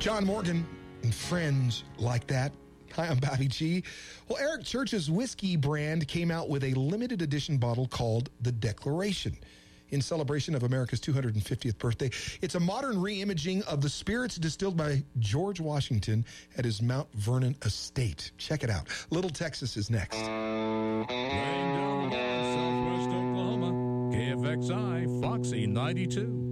John Morgan and friends like that. Hi, I'm Bobby G. Well, Eric Church's whiskey brand came out with a limited edition bottle called the Declaration in celebration of America's 250th birthday. It's a modern re-imaging of the spirits distilled by George Washington at his Mount Vernon estate. Check it out. Little Texas is next. Laying down the line, Southwest Oklahoma, KFXI, Foxy 92.